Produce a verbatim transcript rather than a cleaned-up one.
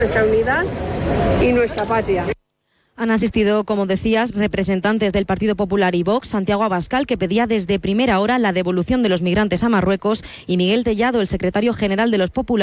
nuestra unidad y nuestra patria. Han asistido, como decías, representantes del Partido Popular y Vox, Santiago Abascal, que pedía desde primera hora la devolución de los migrantes a Marruecos, y Miguel Tellado, el secretario general de los populares,